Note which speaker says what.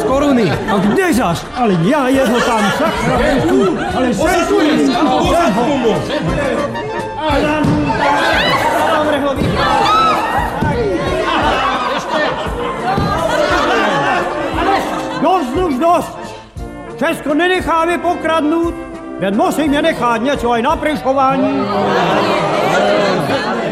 Speaker 1: koruny.
Speaker 2: A kde zas? Ale ja jeho tam sakra. Ale Dost. Česko nenecháme pokradnout, jen musíme nechat něco aj na prešování.